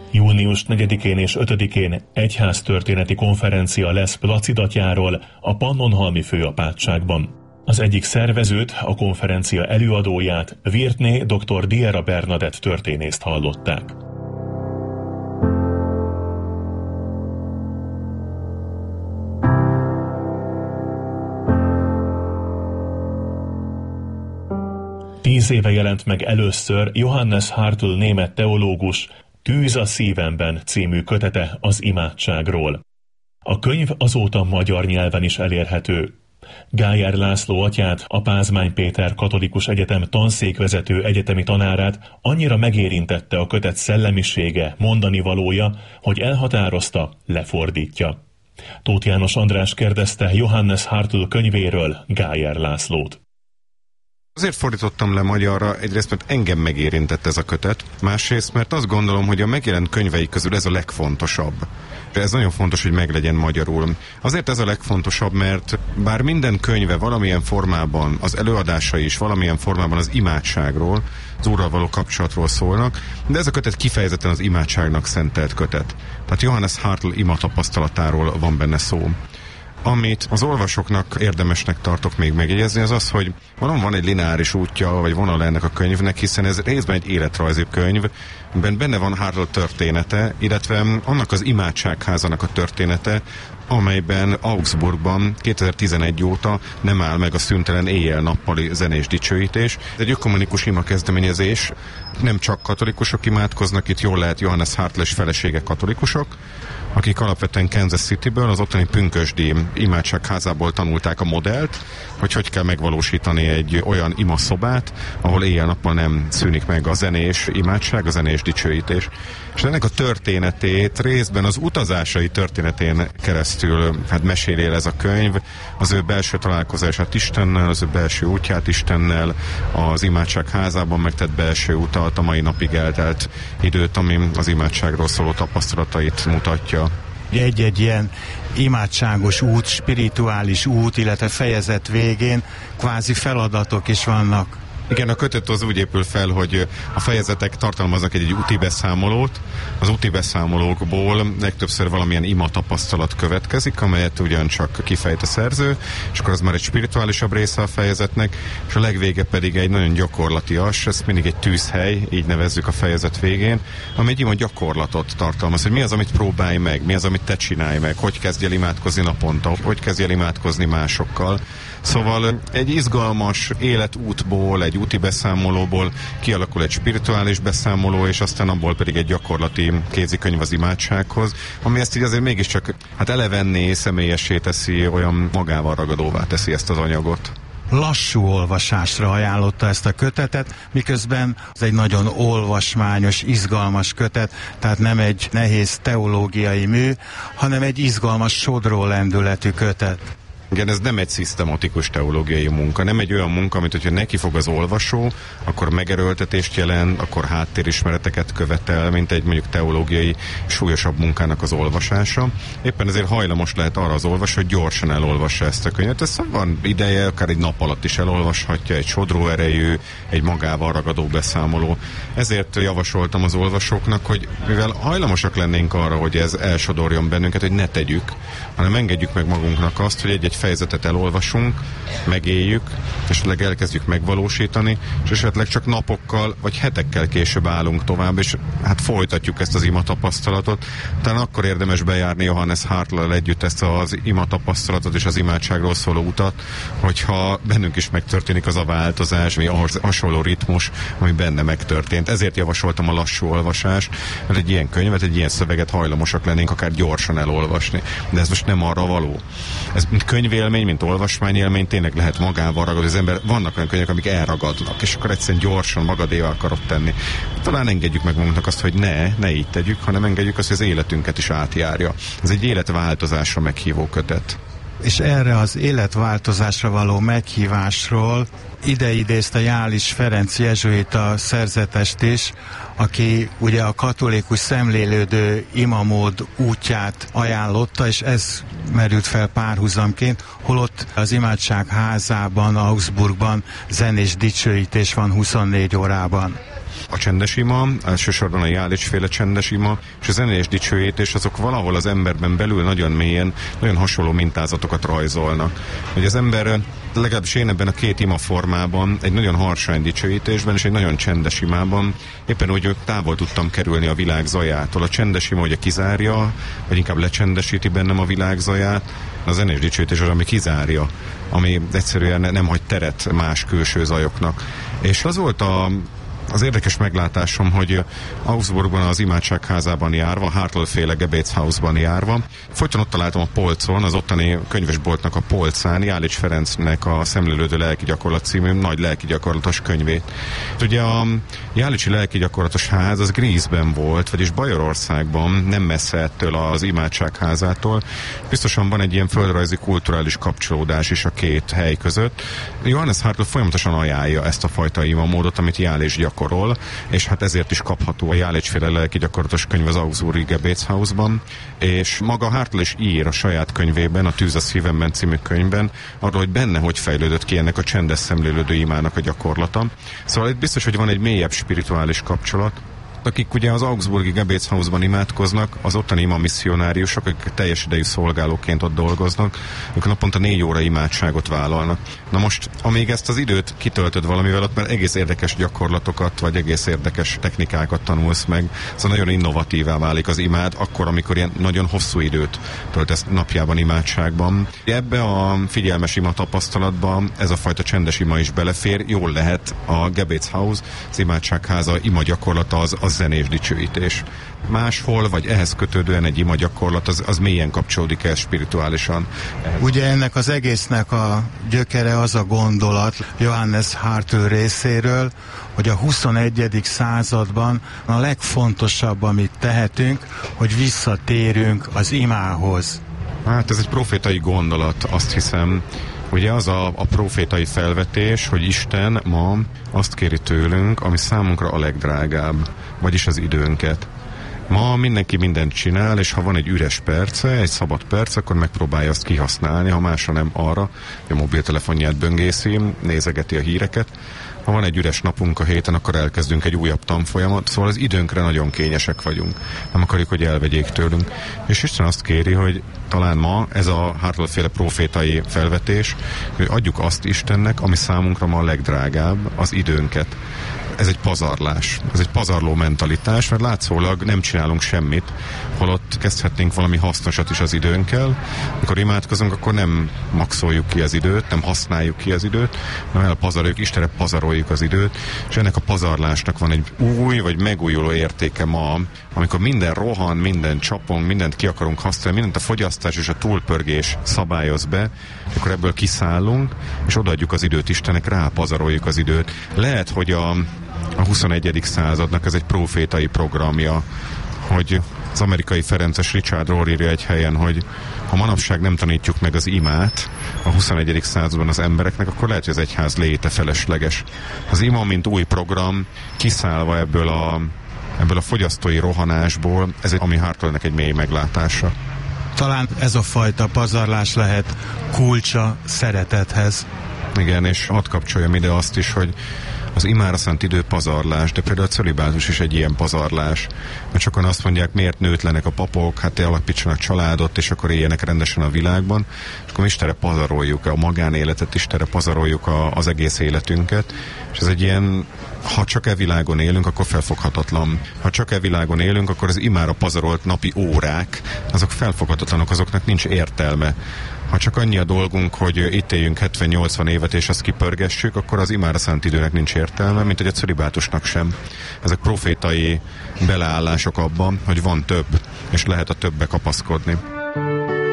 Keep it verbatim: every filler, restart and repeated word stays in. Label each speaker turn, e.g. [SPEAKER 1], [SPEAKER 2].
[SPEAKER 1] június negyedikén és ötödikén egyháztörténeti konferencia lesz Placid atyáról a Pannonhalmi főapátságban. Az egyik szervezőt, a konferencia előadóját, Virtné dr. Diera Bernadett történészt hallották. Tíz éve jelent meg először Johannes Hartl német teológus Tűz a szívemben című kötete az imádságról. A könyv azóta magyar nyelven is elérhető. Gájer László atyát, a Pázmány Péter Katolikus Egyetem tanszékvezető egyetemi tanárát annyira megérintette a kötet szellemisége, mondani valója, hogy elhatározta, lefordítja. Tóth János András kérdezte Johannes Hartl könyvéről Gájer Lászlót.
[SPEAKER 2] Azért fordítottam le magyarra, egyrészt mert engem megérintett ez a kötet, másrészt mert azt gondolom, hogy a megjelent könyvei közül ez a legfontosabb. Ez nagyon fontos, hogy meglegyen magyarul. Azért ez a legfontosabb, mert bár minden könyve valamilyen formában, az előadásai is valamilyen formában az imádságról, az Úrral való kapcsolatról szólnak, de ez a kötet kifejezetten az imádságnak szentelt kötet. Tehát Johannes Hartl ima tapasztalatáról van benne szó. Amit az olvasóknak érdemesnek tartok még megjegyezni, az az, hogy valóban van egy lineáris útja, vagy vonal ennek a könyvnek, hiszen ez részben egy életrajzi könyv, amiben benne van Hartl története, illetve annak az imádságházának a története, amelyben Augsburgban kétezer-tizenegy óta nem áll meg a szüntelen éjjel-nappali zenés dicsőítés. Ez egy ökumenikus ima kezdeményezés, nem csak katolikusok imádkoznak, itt jól lehet Johannes Hartl és felesége katolikusok, akik alapvetően Kansas Cityből, az ottani pünkösdi imádságházából tanulták a modellt, hogy hogy kell megvalósítani egy olyan imaszobát, ahol éjjel-nappal nem szűnik meg a zenés imádság, a zenés dicsőítés. És ennek a történetét részben az utazásai történetén keresztül hát meséli el ez a könyv, az ő belső találkozását Istennel, az ő belső útját Istennel, az imádságházában megtett belső utat, a mai napig eltelt időt, ami az imádságról szóló tapasztalatait mutatja.
[SPEAKER 3] Egy-egy ilyen imádságos út, spirituális út, illetve fejezet végén kvázi feladatok is vannak.
[SPEAKER 2] Igen, a kötet az úgy épül fel, hogy a fejezetek tartalmaznak egy, egy úti beszámolót. Az úti beszámolókból legtöbbször valamilyen ima tapasztalat következik, amelyet ugyancsak kifejt a szerző, és akkor az már egy spirituálisabb része a fejezetnek, és a legvége pedig egy nagyon gyakorlatias, ez mindig egy tűzhely, így nevezzük a fejezet végén, ami egy ima gyakorlatot tartalmaz, hogy mi az, amit próbálj meg, mi az, amit te csinálj meg, hogy kezdj el imádkozni naponta, hogy kezdj el imádkozni másokkal. Szóval egy izgalmas életútból, egy úti beszámolóból kialakul egy spirituális beszámoló, és aztán abból pedig egy gyakorlati kézikönyv az imádsághoz, ami ezt így azért mégiscsak hát elevenné, személyessé teszi, olyan magával ragadóvá teszi ezt az anyagot.
[SPEAKER 3] Lassú olvasásra ajánlotta ezt a kötetet, miközben ez egy nagyon olvasmányos, izgalmas kötet, tehát nem egy nehéz teológiai mű, hanem egy izgalmas sodró lendületű kötet.
[SPEAKER 2] Igen, ez nem egy szisztematikus teológiai munka, nem egy olyan munka, amit hogyha neki fog az olvasó, akkor megerőltetést jelent, akkor háttérismereteket követel, mint egy mondjuk teológiai súlyosabb munkának az olvasása. Éppen ezért hajlamos lehet arra az olvasó, hogy gyorsan elolvassa ezt a könyvet. Ez van ideje, akár egy nap alatt is elolvashatja, egy sodró erejű, egy magával ragadó beszámoló. Ezért javasoltam az olvasóknak, hogy mivel hajlamosak lennénk arra, hogy ez elsodorjon bennünket, hogy ne tegyük, hanem engedjük meg magunknak azt, hogy egy-egy fejezetet elolvasunk, megéljük, és esetleg elkezdjük megvalósítani, és esetleg csak napokkal vagy hetekkel később állunk tovább, és hát folytatjuk ezt az ima tapasztalatot. Talán akkor érdemes bejárni Johannes Hartl-lal együtt ezt az ima tapasztalatot és az imádságról szóló utat, hogyha bennünk is megtörténik az a változás, vagy hasonló ritmus, ami benne megtörtént. Ezért javasoltam a lassú olvasást, mert egy ilyen könyvet, egy ilyen szöveget hajlamosak lennénk akár gyorsan elolvasni. De ez most nem arra való. Ez mint könyvélmény, mint olvasmányélmény tényleg lehet magával ragadni. Az ember, vannak olyan könyvek, amik elragadnak, és akkor egyszerűen gyorsan magadévá akarod tenni. Talán engedjük meg magunknak azt, hogy ne, ne így tegyük, hanem engedjük azt, hogy az életünket is átjárja. Ez egy életváltozásra meghívó kötet.
[SPEAKER 3] És erre az életváltozásra való meghívásról ide idézte Jális Ferenc jezsuita szerzetest is, aki ugye a katolikus szemlélődő imamód útját ajánlotta, és ez merült fel párhuzamként, holott az imádság házában, Augsburgban zenés dicsőítés van huszonnégy órában.
[SPEAKER 2] A csendes ima, elsősorban a Jálics-féle csendes ima, és a zenés dicsőítés, azok valahol az emberben belül nagyon mélyen, nagyon hasonló mintázatokat rajzolnak. Hogy az ember, legalábbis én ebben a két ima formában, egy nagyon harsány dicsőítésben és egy nagyon csendes imában éppen úgy távol tudtam kerülni a világ zajától. A csendes ima ugye kizárja, vagy inkább lecsendesíti bennem a világ zaját, a zenés dicsőítés az, ami kizárja, ami egyszerűen nem hagy teret más külső zajoknak. És az volt a Az érdekes meglátásom, hogy Augsburgban az imádságházában járva, a Hartl-féle Gebetshausban járva, folyton ott találtam a polcon, az ottani könyvesboltnak a polcán Jálics Ferencnek a Szemlélődő lelki gyakorlat című nagy lelki gyakorlatos könyvét. Ugye a Jálicsi lelki gyakorlatos ház az Grízben volt, vagyis Bajorországban, nem messze ettől az imádságházától. Biztosan van egy ilyen földrajzi kulturális kapcsolódás is a két hely között. Johannes Hartl folyamatosan ajánlja ezt a fajta imamódot, amit Jálics gyakorol, és hát ezért is kapható a Jálics-féle lelki gyakorlatos könyv az Augsburgi Gebetshausban, és maga Hartl is ír a saját könyvében, a Tűz a szívemben című könyvben, arról, hogy benne hogy fejlődött ki ennek a csendes szemlélődő imának a gyakorlata. Szóval itt biztos, hogy van egy mélyebb spirituális kapcsolat. Akik ugye az Augsburgi Gebetshausban imádkoznak, az ottani ima misszionáriusok, akik teljes idejű szolgálóként ott dolgoznak, ők naponta négy óra imádságot vállalnak. Na most, amíg ezt az időt kitöltöd valamivel, ott már egész érdekes gyakorlatokat, vagy egész érdekes technikákat tanulsz meg, szóval nagyon innovatívá válik az imád, akkor, amikor ilyen nagyon hosszú időt töltesz napjában imádságban. Ebbe a figyelmes ima tapasztalatba ez a fajta csendes ima is belefér, jól lehet a Gebetshaus, az imádságháza ima gyakorlata az, az zenés dicsőítés. Máshol, vagy ehhez kötődően egy ima gyakorlat, az, az mélyen kapcsolódik el spirituálisan.
[SPEAKER 3] Ugye ennek az egésznek a gyökere az a gondolat Johannes Hartl részéről, hogy a huszonegyedik században a legfontosabb, amit tehetünk, hogy visszatérünk az imához.
[SPEAKER 2] Hát ez egy profétai gondolat, azt hiszem. Ugye az a, a profétai felvetés, hogy Isten ma azt kéri tőlünk, ami számunkra a legdrágább, vagyis az időnket. Ma mindenki mindent csinál, és ha van egy üres perce, egy szabad perc, akkor megpróbálja azt kihasználni, ha másra nem arra, hogy a mobiltelefonját böngészi, nézegeti a híreket. Ha van egy üres napunk a héten, akkor elkezdünk egy újabb tanfolyamat, szóval az időnkre nagyon kényesek vagyunk. Nem akarjuk, hogy elvegyék tőlünk. És Isten azt kéri, hogy talán ma ez a Hartl-féle profétai felvetés, hogy adjuk azt Istennek, ami számunkra ma a legdrágább, az időnket. Ez egy pazarlás, ez egy pazarló mentalitás, mert látszólag nem csinálunk semmit, holott kezdhetnénk valami hasznosat is az időnkkel. Amikor imádkozunk, akkor nem maxoljuk ki az időt, nem használjuk ki az időt, hanem elpazaroljuk, Istenre pazaroljuk az időt, és ennek a pazarlásnak van egy új vagy megújuló értéke ma, amikor minden rohan, minden csapong, mindent ki akarunk használni, mindent a fogyasztás és a túlpörgés szabályoz be, akkor ebből kiszállunk, és odaadjuk az időt Istennek, rápazaroljuk az időt. Lehet, hogy a a huszonegyedik századnak ez egy profétai programja, hogy az amerikai ferences Richard Rohr írja egy helyen, hogy ha manapság nem tanítjuk meg az imát a huszonegyedik században az embereknek, akkor lehet, hogy az egyház léte felesleges. Az ima, mint új program, kiszállva ebből a, ebből a fogyasztói rohanásból, ez egy, ami Hartlnek egy mély meglátása.
[SPEAKER 3] Talán ez a fajta pazarlás lehet kulcsa szeretethez.
[SPEAKER 2] Igen, és hadd kapcsoljam ide azt is, hogy az imára szánt idő pazarlás, de például a cölibátus is egy ilyen pazarlás. Mert sokan azt mondják, miért nőtlenek a papok, hát alapítsanak családot, és akkor éljenek rendesen a világban, és akkor Istenre pazaroljuk a magánéletet, Istenre pazaroljuk a, az egész életünket, és ez egy ilyen, ha csak e világon élünk, akkor felfoghatatlan. Ha csak e világon élünk, akkor az imára pazarolt napi órák, azok felfoghatatlanok, azoknak nincs értelme. Ha csak annyi a dolgunk, hogy itt éljünk hetven-nyolcvan évet, és azt kipörgessük, akkor az imára szánt időnek nincs értelme, mint hogy a cölibátusnak sem. Ezek profétai beleállások abban, hogy van több, és lehet a többbe kapaszkodni.